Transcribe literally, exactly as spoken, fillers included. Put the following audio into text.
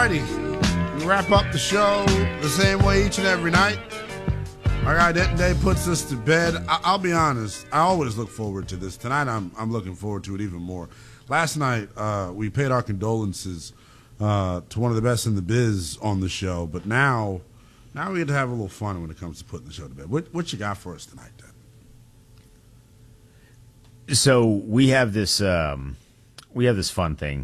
righty. We wrap up the show the same way each and every night. Our guy Denton Day puts us to bed. I- I'll be honest, I always look forward to this. Tonight I'm I'm looking forward to it even more. Last night uh, we paid our condolences uh, to one of the best in the biz on the show, but now now we get to have a little fun when it comes to putting the show to bed. What, what you got for us tonight, Denton? So we have this um, we have this fun thing